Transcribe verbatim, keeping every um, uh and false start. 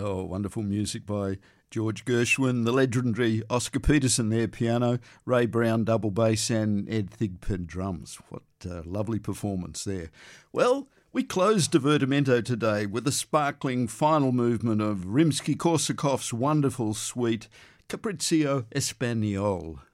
Oh, wonderful music by George Gershwin, the legendary Oscar Peterson there, piano, Ray Brown, double bass, and Ed Thigpen, drums. What a lovely performance there. Well, we closed Divertimento today with a sparkling final movement of Rimsky-Korsakov's wonderful suite, Capriccio Espagnole.